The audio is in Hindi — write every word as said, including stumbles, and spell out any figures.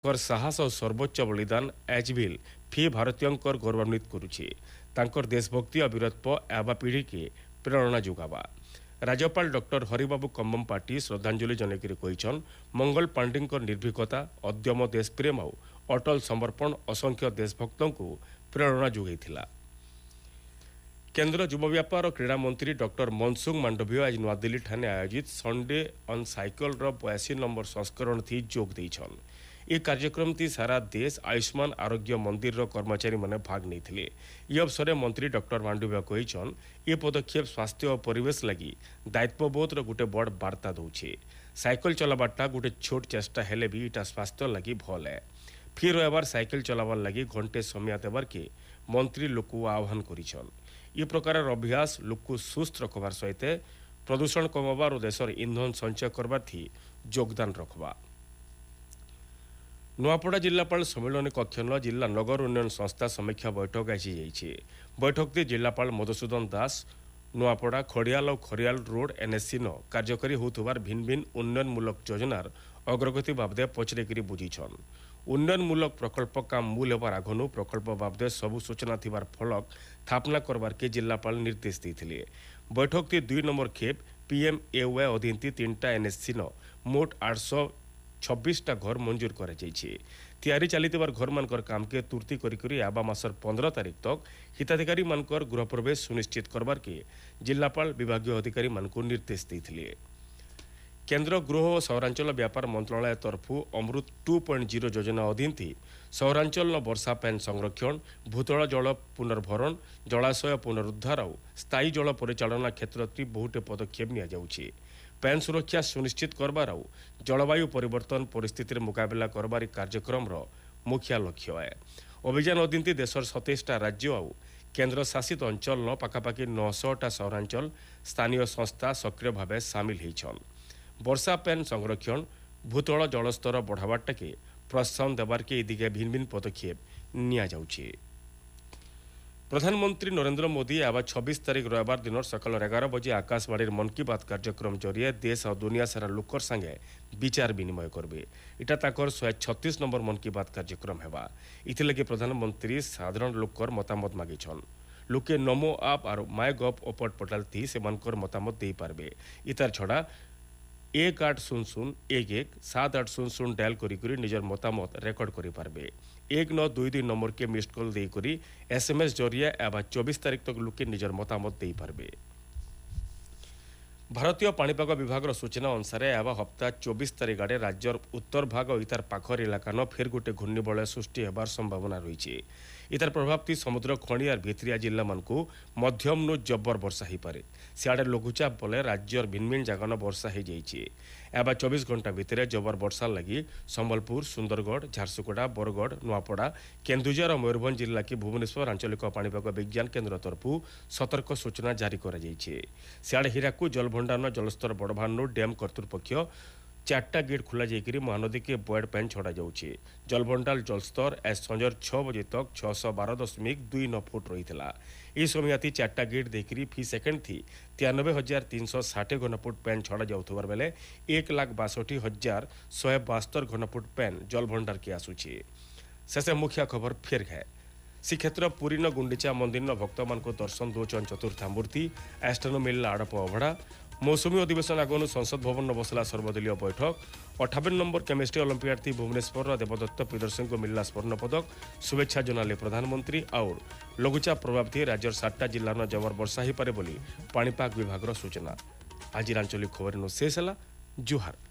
कर साहस और सर्वोच्च बलिदान एचविल फी भारतीयंकर गौरवान्वित करुछि तांकर देशभक्ति और वीरत्व एवं पीढ़ी के प्रेरणा जोगावा। राज्यपाल डॉक्टर हरिबाबू कम्बम पार्टी श्रद्धांजलि जनकरी कहिछन मंगल पांडेंकर निर्भीकता अद्यम देश प्रेम और अटल समर्पण असंख्य देशभक्तों को प्रेरणा जोगाइथिला। केंद्र युवा व्यापार और क्रीड़ा मंत्री डॉक्टर मनसुख मांडवीय आज नूआदिल्ली ठाणे आयोजित संडे ऑन साइकिल रो बयासी नंबर संस्करण थी जोग देइछन। ये कार्यक्रम थी सारा देश आयुष्मान आरोग्य मंदिर रो कर्मचारी माने भाग नहीं। ये अवसर में मंत्री डॉक्टर मांडवीय कहिछन ये पदक्षेप स्वास्थ्य और परिवेश लगी दायित्वबोध रो गुटे बड़ वार्ता दौछे। साइकिल चलाबाटा गुटे छोट चेष्टा हेले भी इटा स्वास्थ्य लगी भल है। फिर एबार साइकिल चलावार लगी घंटे समय देवार के मंत्री लोक आह्वान करिछन। ये प्रकार अभ्यास लोक सुस्थ रखबार सहित प्रदूषण कमाबार और देशर इंधन संचय करबार थी योगदान रखबा। नुआपड़ा जिलापाल सम्मेलन कक्षन जिला नगर उन्नयन संस्था समीक्षा बैठक आज बैठक में जिलापाल मधुसूदन दास नुआपड़ा खड़ियाल और खरियाल रोड एनएससी न कार्यकारी होतुबार भिन्न भिन्न उन्नयनमूलक योजनार अग्रगति बाबदे पचरेकरी बुझीछन। उन्नयनमूलक प्रकल्प काम मूल होबार आगनु प्रकल्प बाबदे सबु सूचना थिबार फलक स्थापना करबार के जिलापाल निर्देश देथिले। बैठक में दुई नंबर खेप पीएम एवाई अधीन तीन टा एनएससी न मोट आठ सौ छब्बीस टा घर मंजूर कर तैयारी चली घर मानकर काम के तुर्ती करी आबा मासर पंद्रह तारीख तक हिताधिकारी मानकर गृह प्रवेश सुनिश्चित करबार के जिलापाल विभागीय अधिकारी मानकु निर्देश देथिले। केंद्र गृह और सहरांचल व्यापार मंत्रालय तरफु अमृत टू पॉइंट जीरो योजना अधीन थी सहरांचल वर्षा पैन संरक्षण भूतल जल पुनर्भरण जलाशय पुनरुद्धार और स्थायी जल परिचालना क्षेत्र बहुटे पदक्षेप निया जाउछि। पैन सुरक्षा सुनिश्चित करबार और जलवायु परिवर्तन परिस्थिति मुकाबला करबार कार्यक्रम मुख्य लक्ष्य है। अभियान अधीन देशर सतैश टा राज्य और केंद्र शासित अंचल न पाखापाखि नौश टा सहरांचल स्थानीय संस्था सक्रिय भाव सामिल होइछन। वर्षा पैन संरक्षण भूतल जलस्तर बढ़ावाटा के प्रोत्साहन देवार के दिगे भिन्न भिन्न पदक्षेप निया जाउछि। प्रधानमंत्री नरेंद्र मोदी आवा छब्बीस तारीख रविवार दिन सकाल एगार बजे आकाशवाणी मन की बात कार्यक्रम जरिए देश और दुनिया सारा लोकर संगे विचार विनिमय करबे। इटा ताकर शहे छत्तीस नंबर मन की बात कार्यक्रम हेबा। इथिलगे प्रधानमंत्री साधारण लोकर मतामत मागिछन। लोके नमो आप और माय गव ओपन पोर्टाल थी से मनकर मतामत दे पारबे। इतार छड़ा एक आठ शून्य शून्य एक एक सात आठ शून्य शून्य डायल करी करी निजर मतामत रेकर्ड करी पारबे। एक नौ दुई दुई नंबर के मिस्ड कॉल दे करी एसएमएस जरिए एवं चौबीस तारीख तक लोके निजर मतामत दे पारबे। भारतीय पाणीपाग विभाग सूचना अनुसार एवं हप्ता चौबीस तारीख आड़े राज्यर उत्तर भाग और इतार पाखर इलाका न फेर गोटे घूर्णिबलय सृष्टि होबार संभावना रही। इतार प्रभाव थी समुद्र खणी और भितरिया जिला मानकु मध्यम नु जब्बर वर्षा हो पारे। सियाड़े लघुचाप बले राज्यर भिन्न भिन्न जगह वर्षा हो जाइए। एवं चौबीस घंटा भितर जबर वर्षा लगी संबलपुर सुंदरगढ़ झारसुगुड़ा बरगढ़ नुआपड़ा केन्दुझर और मयूरभंज जिला की भुवनेश्वर आंचलिक पाणीपाग विज्ञान केन्द्र तरफु सतर्क सूचना जारी कर सियाड़े हीराकू जलभंडार जलस्तर बढ़वार डैम कर्तृपक्ष चार्टा गेट खोल जाकर महानदी के बॉयड पैन छड़ा जाऊँगी। जलभंडार जलस्तर आज संजर छः बजे तक छःश बार दशमिक दुई नौ फुट रही है। यह समय थी चार्टा गेट देखिए फी सेकेंड थी तिरानबे हजार तीन सौ षाठी घनफुट पैन छड़ा जाऊर बेले एक लाख बासठी हजार शहे बास्तर घनफुट पैन जलभंडार के आसूची। शेष मुख्य खबर फेर है श्रीक्षेत्र पुरी न गुंडीचा मंदिर न भक्त मान दर्शन दौन चतुर्थामूर्ति एस्टन मिलला आड़प अभड़ा मौसुमी अधिवेशन आगनु संसद भवन न बसला सर्वदलीय बैठक अठावन नंबर केमिस्ट्री ओलंपियाड थी भुवनेश्वर देवदत्त प्रियदर्शन को मिलला स्वर्ण पदक शुभेच्छा जनाले प्रधानमंत्री और लघुचाप प्रभाव थी राज्यर सातटा जिला न जबर वर्षा हो पारे बोली पाणीपाग विभाग सूचना। आज आंचलिक खबर शेष है। जुहार।